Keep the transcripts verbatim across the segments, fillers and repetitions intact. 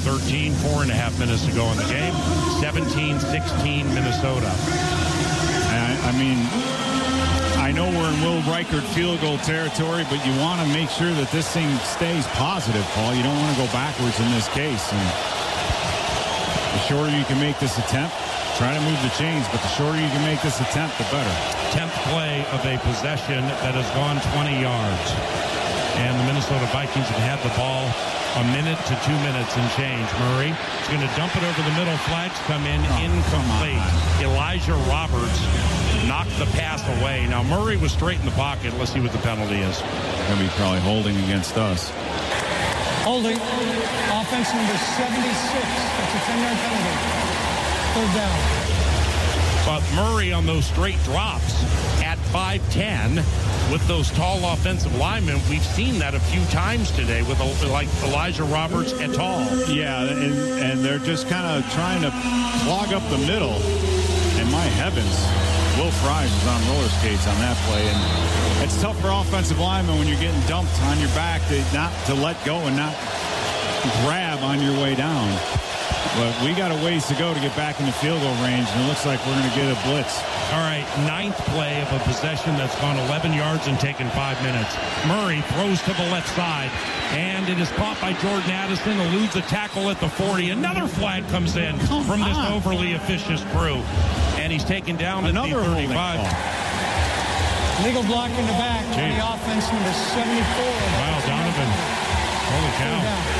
thirteen, four and a half minutes to go in the game. seventeen sixteen Minnesota. I, I mean, I know we're in Will Reichert field goal territory, but you want to make sure that this thing stays positive, Paul. You don't want to go backwards in this case. And the shorter you can make this attempt, try to move the chains, but the shorter you can make this attempt, the better. tenth play of a possession that has gone twenty yards. And the Minnesota Vikings have had the ball a minute to two minutes and change. Murray is going to dump it over the middle. Flags come in, oh, incomplete. Elijah Roberts knocked the pass away. Now, Murray was straight in the pocket. Let's see what the penalty is. Going to be probably holding against us. Holding. Offense number seventy-six. That's a ten-yard penalty. Third down. But Murray on those straight drops at five ten with those tall offensive linemen, we've seen that a few times today with like Elijah Roberts et al. Yeah, and, and they're just kind of trying to clog up the middle. And my heavens, Will Fries was on roller skates on that play. And it's tough for offensive linemen when you're getting dumped on your back to not to let go and not grab on your way down. But we got a ways to go to get back in the field goal range, and it looks like we're going to get a blitz. All right, ninth play of a possession that's gone eleven yards and taken five minutes. Murray throws to the left side, and it is caught by Jordan Addison, eludes a tackle at the forty. Another flag comes in Come from on. this overly officious crew, and he's taken down Another at the thirty-five. Legal block in the back on the offense, number seventy-four. Wow, Donovan. Holy cow.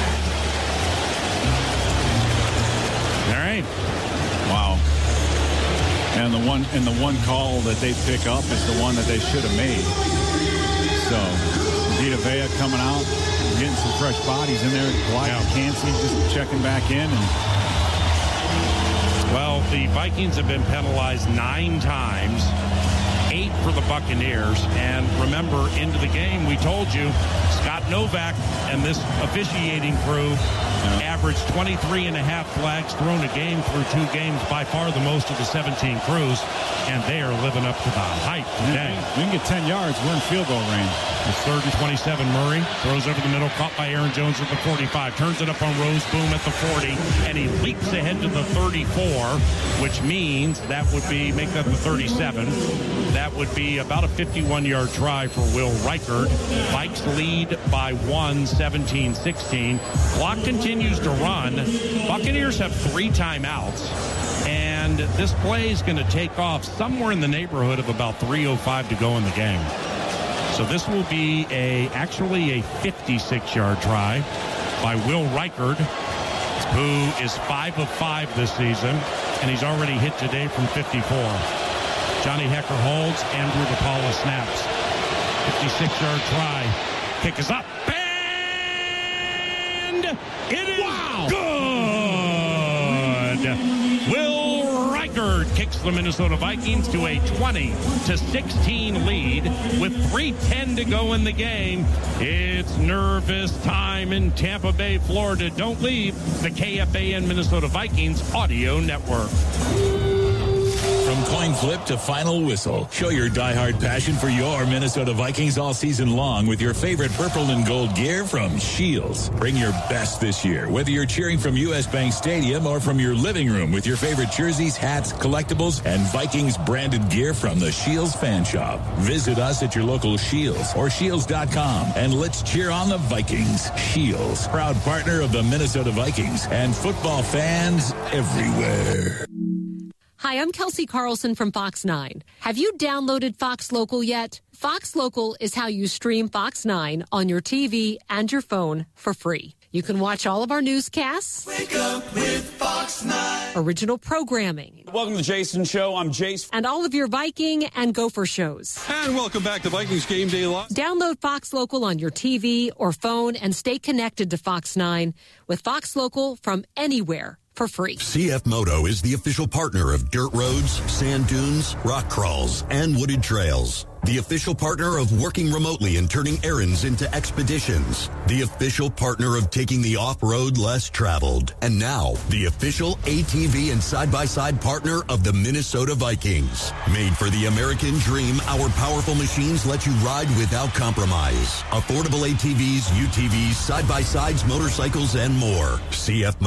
All right. Wow. And the one and the one call that they pick up is the one that they should have made. So Vita Vea coming out, getting some fresh bodies in there. Clyde yeah. Cansey just checking back in. And well, the Vikings have been penalized nine times. Eight for the Buccaneers. And remember, into the game, we told you, Scott Novak and this officiating crew yeah. averaged twenty-three and a half flags thrown a game through two games, by far the most of the seventeen crews. And they are living up to the hype today. We can get ten yards. We're in field goal range. It's third and twenty-seven. Murray throws over the middle, caught by Aaron Jones at the forty-five. Turns it up on Rose Boom at the forty. And he leaps ahead to the thirty-four, which means that would be, make that the thirty-seven. That would be about a fifty-one-yard try for Will Reichert. Vikes lead by one, seventeen sixteen. Clock continues to run. Buccaneers have three timeouts. And this play is going to take off somewhere in the neighborhood of about three oh five to go in the game. So this will be a actually a fifty-six-yard try by Will Reichert, who is five of five this season, and he's already hit today from fifty-four. Johnny Hecker holds. Andrew DePaula snaps. fifty-six-yard try. Kick is up. And it is wow. good. Will Reichert kicks the Minnesota Vikings to a twenty to sixteen lead with three ten to go in the game. It's nervous time in Tampa Bay, Florida. Don't leave the K F A N Minnesota Vikings audio network. From coin flip to final whistle, show your diehard passion for your Minnesota Vikings all season long with your favorite purple and gold gear from Shields. Bring your best this year, whether you're cheering from U S Bank Stadium or from your living room with your favorite jerseys, hats, collectibles, and Vikings branded gear from the Shields Fan Shop. Visit us at your local Shields or Shields dot com and let's cheer on the Vikings. Shields, proud partner of the Minnesota Vikings and football fans everywhere. Hi, I'm Kelsey Carlson from Fox nine. Have you downloaded Fox Local yet? Fox Local is how you stream Fox nine on your T V and your phone for free. You can watch all of our newscasts. Wake up with Fox nine. Original programming. Welcome to the Jason Show. I'm Jace. And all of your Viking and Gopher shows. And welcome back to Vikings Game Day Live. Download Fox Local on your T V or phone and stay connected to Fox nine with Fox Local from anywhere for free. C F Moto is the official partner of dirt roads, sand dunes, rock crawls, and wooded trails. The official partner of working remotely and turning errands into expeditions. The official partner of taking the off-road less traveled. And now, the official A T V and side-by-side partner of the Minnesota Vikings. Made for the American dream, our powerful machines let you ride without compromise. Affordable A T Vs, U T Vs, side-by-sides, motorcycles, and more. C F